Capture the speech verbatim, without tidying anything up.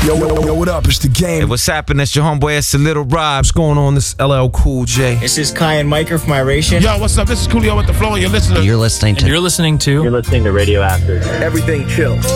Yo, yo, yo, what up? It's the game. Hey, what's happening? It's your homeboy, it's a Little Rob. What's going on? This is L L Cool J. This is Kai and Micah from Iration. Yo, what's up? This is Coolio with the Flow, and you're listening. You're listening to. You're listening to. You're listening to Radio After. Everything chill.